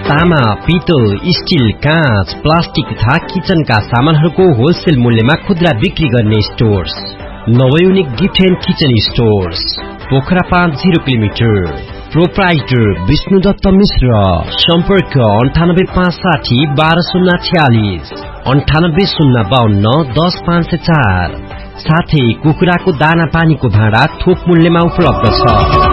तामा, पित्तल, स्टील, काँच, प्लास्टिक तथा किचनका सामानहरूको होलसेल मूल्यमा खुद्रा बिक्री गर्ने stores नवयुनिक gift and kitchen stores, Pokhara 5 0 kilometre. Proprietor Vishnudutt मिश्र। सम्पर्क 98560 12046 98052 10504। साथै कुखुराको दाना पानीको भाँडा थोक मूल्यमा उपलब्ध छ।